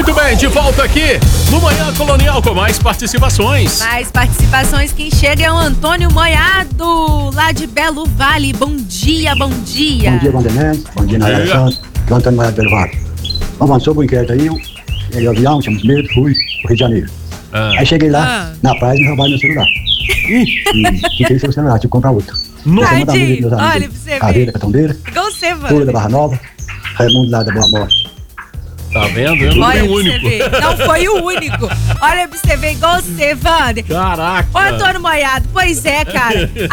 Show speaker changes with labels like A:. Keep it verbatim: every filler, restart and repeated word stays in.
A: Muito bem, de volta aqui no Manhã Colonial com mais participações.
B: Mais participações, quem chega é o Antônio Moiado, lá de Belo Vale. Bom dia, bom dia.
C: Bom dia, Vanderlei. Bom dia, Nayara Santos. Do Antônio Moiado, Belo Vale. Vamos sobre o inquérito aí, eu peguei o avião, tinha muito medo, fui pro Rio de Janeiro. Ah. Aí cheguei lá, ah. na praia, me roubaram meu celular. E fiquei sem o celular, tive que comprar outro.
B: Tadinho, olha pra você ver.
C: Caveira, Catondeira.
B: Igual você, mano.
C: Pula da Barra Nova, Raimundo lá da Boa Morte.
A: Tá vendo? Eu não fui o único.
B: Não foi o único. Olha pra você ver, igual você, Wander.
A: Caraca.
B: Ô, Antônio Moiado, pois é, cara.